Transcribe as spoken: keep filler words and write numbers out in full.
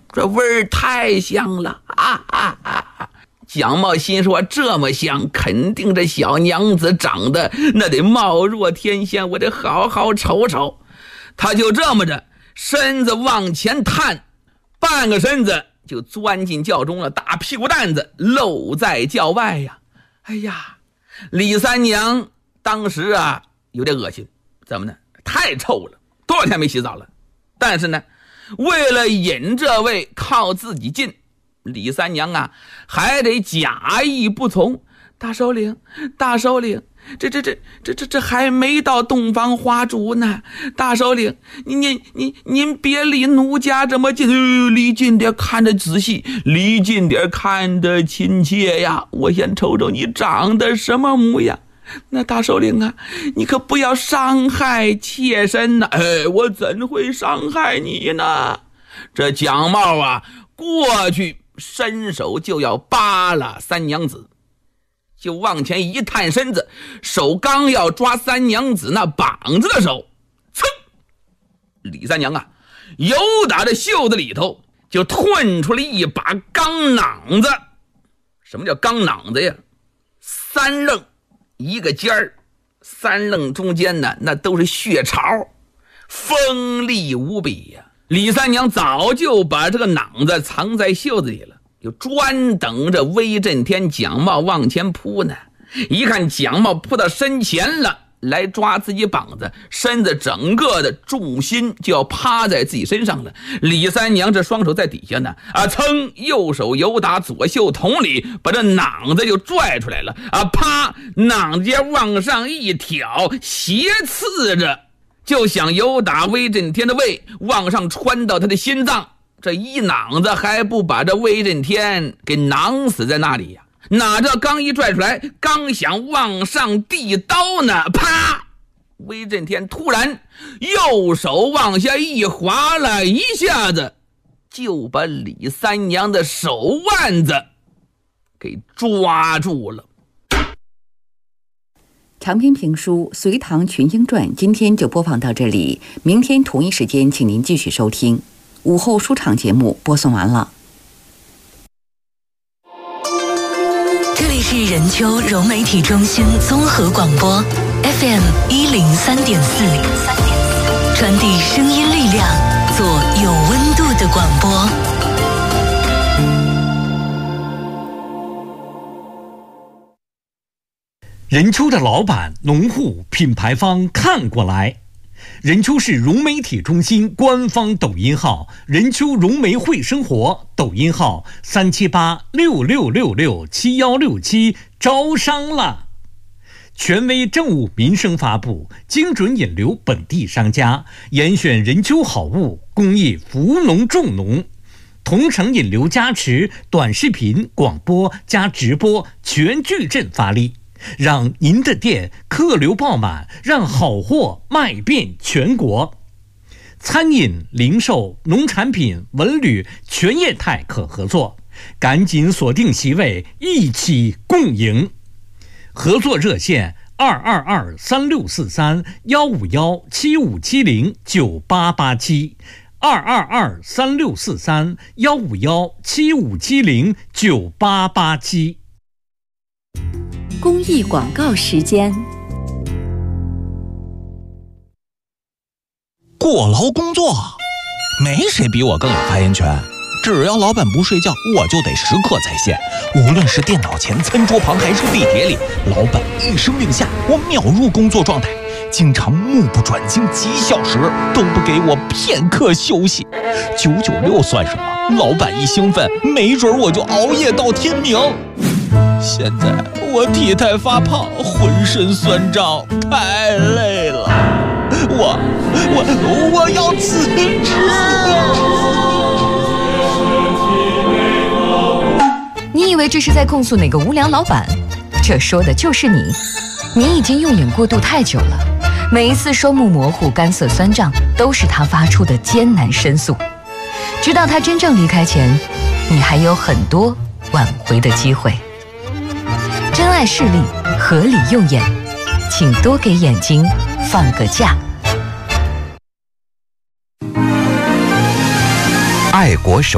这味儿太香了啊啊啊！蒋茂心说，这么香，肯定这小娘子长得那得貌若天仙，我得好好瞅瞅。他就这么着，身子往前探，半个身子就钻进轿中了，大屁股蛋子露在轿外呀。哎呀，李三娘当时啊有点恶心，怎么呢？太臭了，多少天没洗澡了。但是呢，为了引这位靠自己近，李三娘啊还得假意不从。大首领，大首领，这这这这这这还没到洞房花烛呢。大首领，您您您您别离奴家这么近，呃、离近点看得仔细，离近点看得亲切呀。我先瞅瞅你长得什么模样。那大首领啊，你可不要伤害妾身呐！哎，我怎会伤害你呢？这蒋茂啊，过去伸手就要扒拉三娘子，就往前一探身子，手刚要抓三娘子那膀子的手，噌！李三娘啊，由打着袖子里头就吞出了一把钢榔子。什么叫钢榔子呀？三愣一个尖儿，三愣中间呢，那都是血槽，锋利无比呀。李三娘早就把这个榔子藏在袖子里了，就专等着威震天蒋茂往前扑呢。一看蒋茂扑到身前了，来抓自己膀子，身子整个的重心就要趴在自己身上了。李三娘这双手在底下呢，啊，噌，右手由打左袖筒里，把这榔子就拽出来了，啊，啪，榔子往上一挑，斜刺着，就想由打威震天的胃往上穿到他的心脏。这一榔子还不把这威震天给囊死在那里呀？哪知刚一拽出来，刚想往上递刀呢，啪！威震天突然右手往下一滑了，一下子就把李三娘的手腕子给抓住了。 长篇评书《隋唐群英传》今天就播放到这里，明天同一时间请您继续收听。午后书场节目播送完了。 这里是任丘融媒体中心综合广播 F M 一零三点四，传递声音力量，做有温度的广播。 任丘的老板、农户、品牌方看过来。任丘市融媒体中心官方抖音号任丘融媒会生活，抖音号三七八六六六六七幺六七，招商了。权威政务民生发布，精准引流本地商家，严选任丘好物，公益扶农种农，同城引流加持，短视频、广播加直播全矩阵发力，让您的店客流爆满，让好货卖遍全国。餐饮、零售、农产品、文旅全业态可合作，赶紧锁定席位，一起共赢。合作热线二二二三六四三幺五幺七五七零九八八七，二二二三六四三幺五幺七五七零九八八七。 公益广告时间。 过劳工作，没谁比我更有发言权。只要老板不睡觉，我就得时刻在线。无论是电脑前、餐桌旁，还是地铁里，老板一声令下，我秒入工作状态。经常目不转睛几小时，都不给我片刻休息。九九六算什么？老板一兴奋，没准我就熬夜到天明。现在我体态发胖，浑身酸胀，太累了。我我我要辞职。 你以为这是在控诉哪个无良老板？这说的就是你。你已经用眼过度太久了，每一次双目模糊、干涩酸胀，都是他发出的艰难申诉。直到他真正离开前，你还有很多挽回的机会。珍爱视力，合理用眼，请多给眼睛放个假。 爱国手